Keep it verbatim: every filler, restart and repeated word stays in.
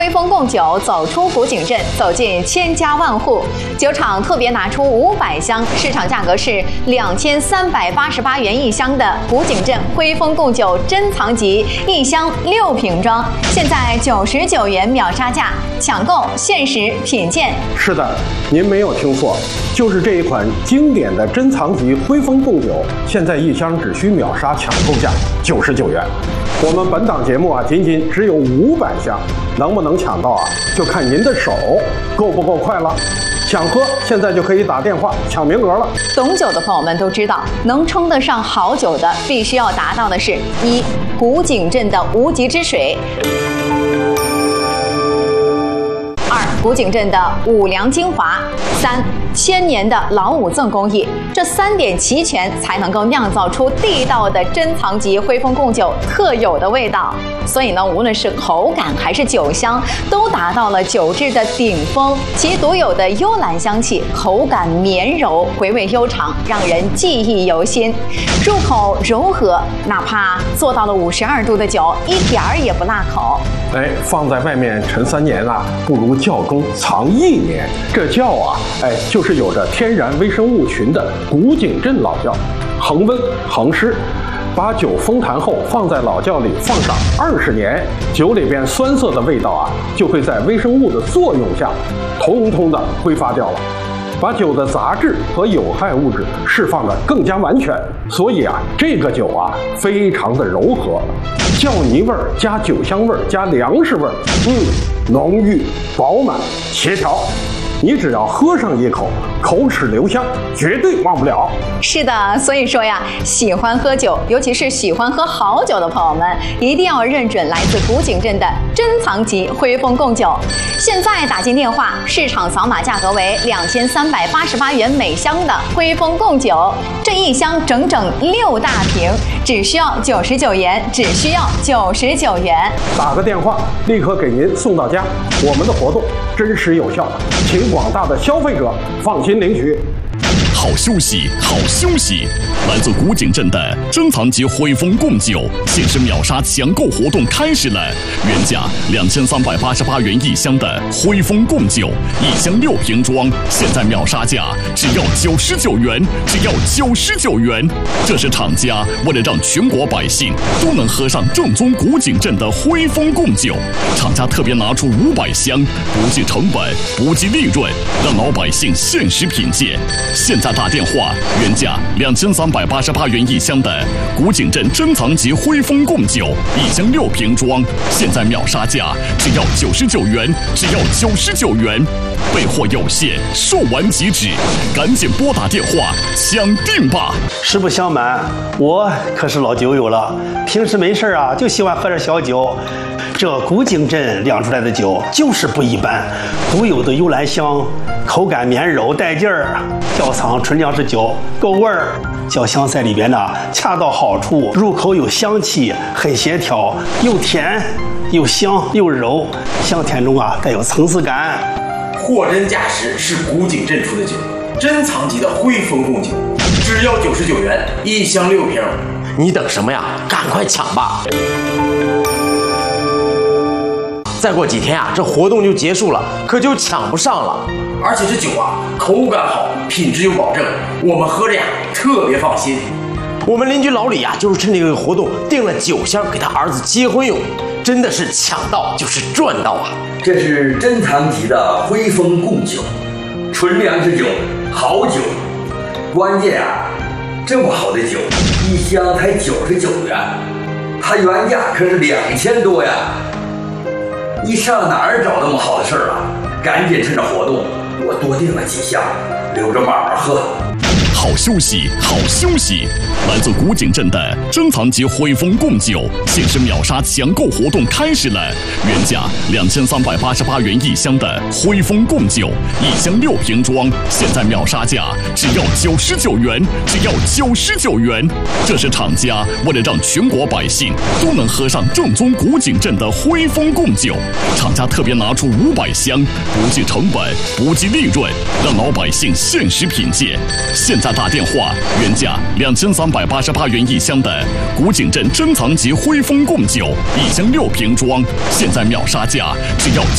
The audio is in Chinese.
辉丰贡酒走出古井镇，走进千家万户。酒厂特别拿出五百箱，市场价格是两千三百八十八元一箱的古井镇辉丰贡酒珍藏级，一箱六瓶装，现在九十九元秒杀价，抢购限时品鉴。 是的，您没有听错，就是这一款经典的珍藏级辉丰贡酒，现在一箱只需秒杀抢购价九十九元。我们本档节目啊，仅仅只有五百箱，能不能抢到啊，就看您的手够不够快了。想喝，现在就可以打电话抢名额了。 懂酒的朋友们都知道，能称得上好酒的，必须要达到的是：一、古井镇的无极之水；二、古井镇的五粮精华；三、千年的老五赠工艺。这三点齐全，才能够酿造出地道的珍藏级辉丰贡酒特有的味道。所以呢，无论是口感还是酒香，都达到了酒质的顶峰。其独有的幽兰香气，口感绵柔，回味悠长，让人记忆犹新。入口柔和，哪怕做到了五十二度的酒，一点儿也不辣口。 哎，放在外面陈三年啊，不如窖中藏一年。这窖啊，哎，就是有着天然微生物群的古井镇老窖，恒温恒湿。把酒封坛后放在老窖里放上二十年，酒里边酸涩的味道啊，就会在微生物的作用下，通通的挥发掉了，把酒的杂质和有害物质释放得更加完全。所以啊，这个酒啊，非常的柔和，窖泥味儿加酒香味儿加粮食味儿，嗯，浓郁饱满协调。你只要喝上一口，口齿留香，绝对忘不了。 是的，所以说呀，喜欢喝酒，尤其是喜欢喝好酒的朋友们，一定要认准来自古井镇的珍藏级辉丰贡酒。现在打进电话，市场扫码价格为两千三百八十八元每箱的辉丰贡酒，这一箱整整六大瓶，只需要九十九元，只需要九十九元。 打个电话，立刻给您送到家。我们的活动真实有效，请广大的消费者放心领取。 好休息，好休息！来自古井镇的珍藏级辉丰贡酒限时秒杀抢购活动开始了，原价两千三百八十八元一箱的辉丰贡酒，一箱六瓶装，现在秒杀价只要九十九元，只要九十九元。这是厂家为了让全国百姓都能喝上正宗古井镇的辉丰贡酒，厂家特别拿出五百箱，不计成本，不计利润，让老百姓限时品鉴。现在打电话，原价两千三百八十八元一箱的古井镇珍藏级辉丰贡酒，一箱六瓶装，现在秒杀价只要九十九元，只要九十九元。备货有限，售完即止，赶紧拨打电话抢订吧！ 实不相瞒，我可是老酒友了，平时没事啊就喜欢喝点小酒。这古井镇酿出来的酒就是不一般，独有的幽兰香，口感绵柔带劲儿，窖藏纯粮食酒，够味儿。酒香在里边呢，恰到好处，入口有香气，很协调，又甜又香又柔，香甜中啊带有层次感。 货真价实是古井镇出的酒，珍藏级的辉丰贡酒，只要九十九元一箱六瓶， 你等什么呀？赶快抢吧！再过几天啊，这活动就结束了，可就抢不上了。 而且这酒啊，口感好，品质有保证，我们喝着呀特别放心。 我们邻居老李啊，就是趁这个活动订了酒箱给他儿子结婚用，真的是抢到就是赚到啊！ 这是珍藏级的辉丰贡酒，纯粮食酒，好酒。关键啊，这么好的酒，一箱才九十九元，它原价可是两千多呀！你上哪儿找那么好的事儿啊？赶紧趁着活动，我多订了几箱，留着慢慢喝。 好休息，好休息！来自古井镇的珍藏级辉丰贡酒限时秒杀抢购活动开始了，原价两千三百八十八元一箱的辉丰贡酒，一箱六瓶装，现在秒杀价只要九十九元，只要九十九元。这是厂家为了让全国百姓都能喝上正宗古井镇的辉丰贡酒，厂家特别拿出五百箱，不计成本，不计利润，让老百姓限时品鉴。现在打电话，原价两千三百八十八元一箱的古井镇珍藏级辉丰贡酒，一箱六瓶装，现在秒杀价只要